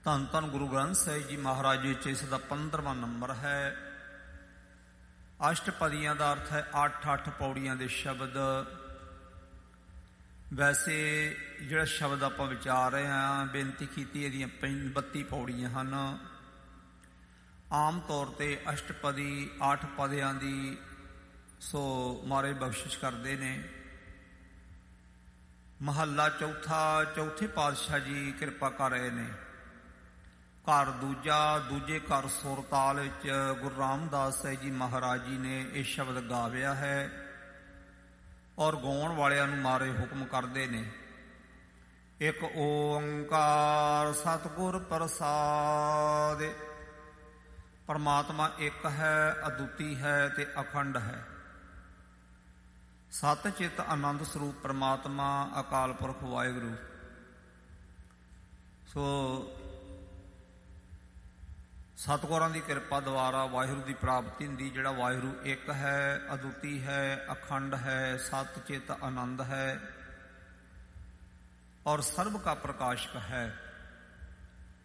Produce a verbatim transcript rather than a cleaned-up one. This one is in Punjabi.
ਧੰਨ ਧੰਨ ਗੁਰੂ ਗ੍ਰੰਥ ਸਾਹਿਬ ਜੀ ਮਹਾਰਾਜ ਵਿੱਚ ਇਸ ਦਾ ਪੰਦਰਵਾਂ ਨੰਬਰ ਹੈ। ਅਸ਼ਟਪਦੀਆਂ ਦਾ ਅਰਥ ਹੈ ਅੱਠ ਅੱਠ ਪੌੜੀਆਂ ਦੇ ਸ਼ਬਦ। ਵੈਸੇ ਜਿਹੜਾ ਸ਼ਬਦ ਆਪਾਂ ਵਿਚਾਰ ਰਹੇ ਹਾਂ, ਬੇਨਤੀ ਕੀਤੀ, ਇਹਦੀਆਂ ਬੱਤੀ ਪੌੜੀਆਂ ਹਨ। ਆਮ ਤੌਰ 'ਤੇ ਅਸ਼ਟਪਦੀ ਅੱਠ ਪਦਿਆਂ ਦੀ ਸੋ ਮਾਰੇ ਬਖਸ਼ਿਸ਼ ਕਰਦੇ ਨੇ। ਮਹੱਲਾ ਚੌਥਾ, ਚੌਥੇ ਪਾਤਸ਼ਾਹ ਜੀ ਕਿਰਪਾ ਕਰ ਰਹੇ ਨੇ। ਘਰ ਦੂਜਾ, ਦੂਜੇ ਘਰ ਸੁਰਤਾਲ ਵਿੱਚ ਗੁਰੂ ਰਾਮਦਾਸ ਸਾਹਿਬ ਜੀ ਮਹਾਰਾਜ ਜੀ ਨੇ ਇਹ ਸ਼ਬਦ ਗਾਵਿਆ ਹੈ ਔਰ ਗਾਉਣ ਵਾਲਿਆਂ ਨੂੰ ਮਾਰੇ ਹੁਕਮ ਕਰਦੇ ਨੇ। ਇੱਕ ਓੰਕਾਰ ਸਤਿਗੁਰ ਪ੍ਰਸਾਦਿ। ਪਰਮਾਤਮਾ ਇੱਕ ਹੈ, ਅਦੁੱਤੀ ਹੈ ਤੇ ਅਖੰਡ ਹੈ। ਸਤ ਚਿਤ ਆਨੰਦ ਸਰੂਪ ਪਰਮਾਤਮਾ ਅਕਾਲ ਪੁਰਖ ਵਾਹਿਗੁਰੂ। ਸੋ ਸਤਿਗੁਰਾਂ ਦੀ ਕਿਰਪਾ ਦੁਆਰਾ ਵਾਹਿਗੁਰੂ ਦੀ ਪ੍ਰਾਪਤੀ ਹੁੰਦੀ। ਜਿਹੜਾ ਵਾਹਿਗੁਰੂ ਇੱਕ ਹੈ, ਅਦੁੱਤੀ ਹੈ, ਅਖੰਡ ਹੈ, ਸਤ ਚਿਤ ਆਨੰਦ ਹੈ ਔਰ ਸਰਬ ਕਾ ਪ੍ਰਕਾਸ਼ਕ ਹੈ।